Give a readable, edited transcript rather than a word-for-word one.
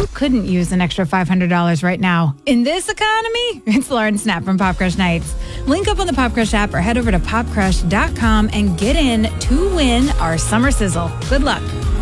couldn't use an extra $500 right now? In this economy, it's Lauren Snap from Pop Crush Nights. Link up on the Pop Crush app or head over to popcrush.com and get in to win our summer sizzle. Good luck.